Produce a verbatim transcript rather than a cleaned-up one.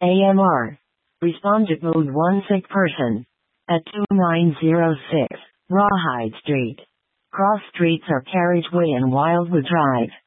A M R. Respond to code one sick person. At two nine zero six Rawhide Street. Cross streets are Carriageway and Wildwood Drive.